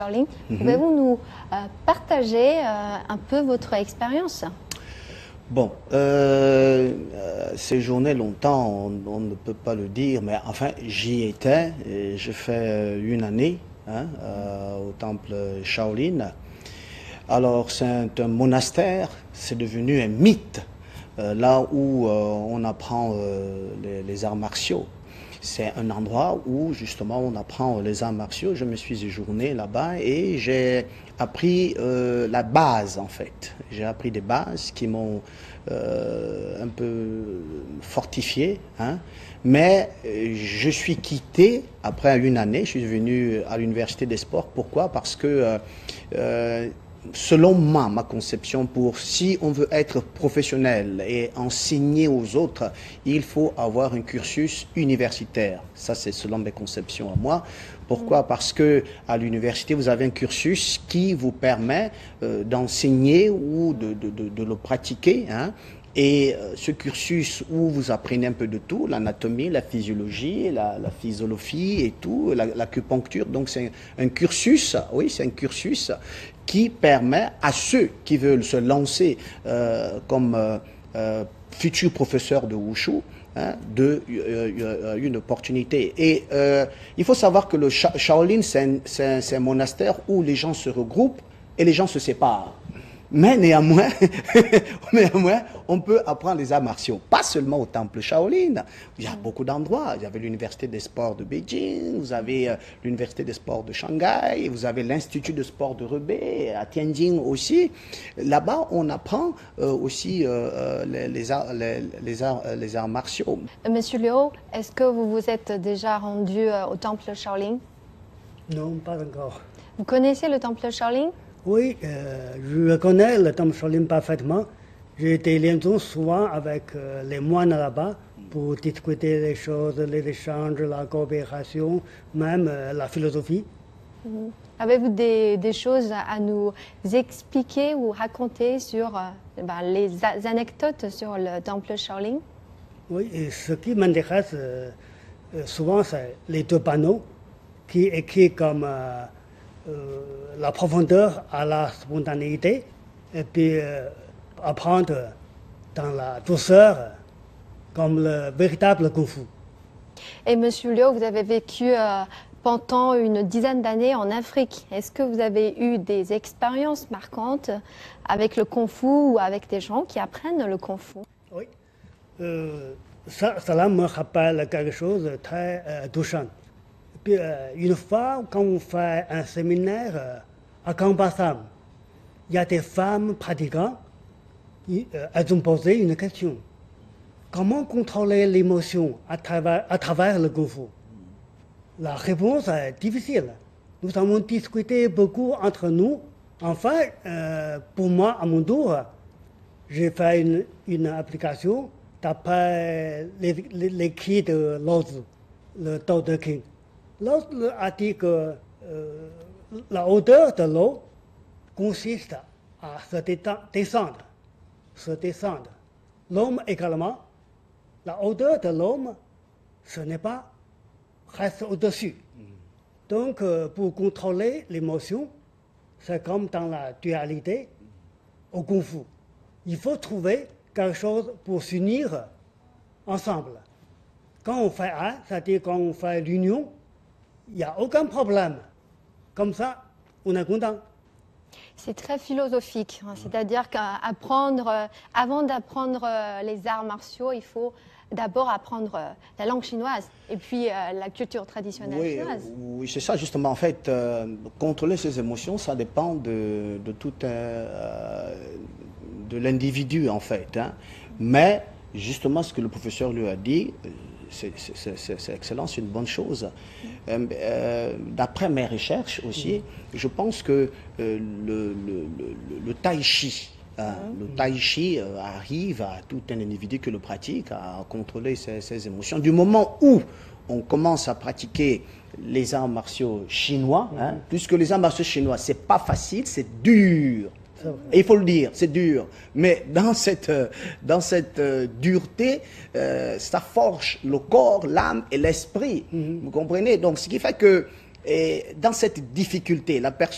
Shaolin. Pouvez-vous nous partager un peu votre expérience? Bon, séjourner longtemps, on ne peut pas le dire, mais enfin, j'y étais. J'ai fait une année au temple Shaolin. Alors, c'est un monastère, c'est devenu un mythe, là où on apprend les arts martiaux. C'est un endroit où justement on apprend les arts martiaux. Je me suis séjourné là-bas et j'ai appris la base en fait. J'ai appris des bases qui m'ont un peu fortifié. Mais je suis quitté après une année. Je suis venu à l'université des sports. Pourquoi? Parce que selon ma conception, si on veut être professionnel et enseigner aux autres, il faut avoir un cursus universitaire. Ça, c'est selon mes conceptions à moi. Pourquoi? Parce que à l'université, vous avez un cursus qui vous permet d'enseigner ou de le pratiquer. Et ce cursus où vous apprenez un peu de tout, l'anatomie, la physiologie, la physiologie et tout, l'acupuncture. Donc c'est un cursus, oui, c'est un cursus qui permet à ceux qui veulent se lancer comme futurs professeurs de Wushu une opportunité. Et il faut savoir que le Shaolin, c'est un monastère où les gens se regroupent et les gens se séparent. Mais néanmoins, on peut apprendre les arts martiaux, pas seulement au temple Shaolin. Il y a beaucoup d'endroits. Il y avait l'université des sports de Beijing, vous avez l'université des sports de Shanghai, vous avez l'institut de sport de Hebei, à Tianjin aussi. Là-bas, on apprend aussi les arts martiaux. Monsieur Liu, est-ce que vous vous êtes déjà rendu au temple Shaolin? Non, pas encore. Vous connaissez le temple Shaolin? Oui, je connais le temple Shaolin parfaitement. J'ai été liaison souvent avec les moines là-bas pour discuter les choses, les échanges, la coopération, même la philosophie. Avez-vous des choses à nous expliquer ou raconter sur les anecdotes sur le temple Shaolin? Oui, et ce qui m'intéresse souvent, c'est les deux panneaux qui écrivent comme la profondeur à la spontanéité et puis apprendre dans la douceur comme le véritable Kung Fu. Et Monsieur Liu, vous avez vécu pendant une dizaine d'années en Afrique. Est-ce que vous avez eu des expériences marquantes avec le Kung Fu ou avec des gens qui apprennent le Kung Fu? Oui, cela me rappelle quelque chose de très touchant. Puis, une fois, quand on fait un séminaire à Kambassam, il y a des femmes pratiquantes, elles ont posé une question. Comment contrôler l'émotion à travers le Kung Fu? La réponse est difficile. Nous avons discuté beaucoup entre nous. Enfin, pour moi, à mon tour, j'ai fait une application d'après l'écrit de Lao Tzu, le Tao Te Ching. Lao Tzu a dit que la hauteur de l'eau consiste à se descendre. L'homme également, la hauteur de l'homme, ce n'est pas reste au-dessus. Donc, pour contrôler l'émotion, c'est comme dans la dualité au Kung Fu. Il faut trouver quelque chose pour s'unir ensemble. Quand on fait un, c'est-à-dire quand on fait l'union, il n'y a aucun problème. Comme ça, on est content. C'est très philosophique, c'est-à-dire avant d'apprendre les arts martiaux, il faut d'abord apprendre la langue chinoise et puis la culture traditionnelle chinoise. Oui, c'est ça justement. En fait, contrôler ses émotions, ça dépend de l'individu en fait. Mais justement, ce que le professeur lui a dit, c'est excellent, c'est une bonne chose. D'après mes recherches aussi, je pense que le tai chi, le tai chi arrive à tout un individu qui le pratique à contrôler ses émotions. Du moment où on commence à pratiquer les arts martiaux chinois, puisque les arts martiaux chinois, c'est pas facile, c'est dur. Et il faut le dire, c'est dur. Mais dans cette dureté, ça forge le corps, l'âme et l'esprit. Vous comprenez? Donc, ce qui fait que dans cette difficulté, la personne